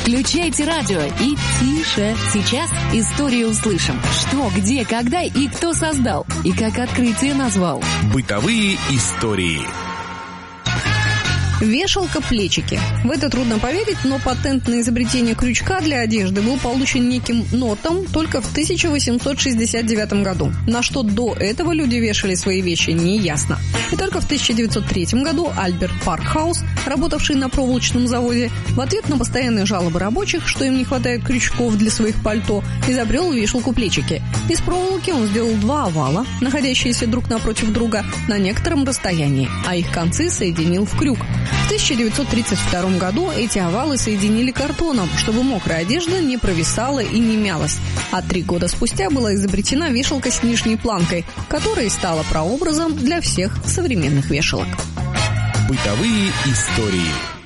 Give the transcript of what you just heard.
Включайте радио и тише. Сейчас историю услышим. Что, где, когда и кто создал. И как открытие назвал. Бытовые истории. Вешалка-плечики. В это трудно поверить, но патент на изобретение крючка для одежды был получен неким Нортом только в 1869 году. На что до этого люди вешали свои вещи, не ясно. И только в 1903 году Альберт Паркхаус, работавший на проволочном заводе, в ответ на постоянные жалобы рабочих, что им не хватает крючков для своих пальто, изобрел вешалку-плечики. Из проволоки он сделал два овала, находящиеся друг напротив друга на некотором расстоянии, а их концы соединил в крюк. В 1932 году эти овалы соединили картоном, чтобы мокрая одежда не провисала и не мялась. А 3 года спустя была изобретена вешалка с нижней планкой, которая и стала прообразом для всех современных вешалок. Бытовые истории.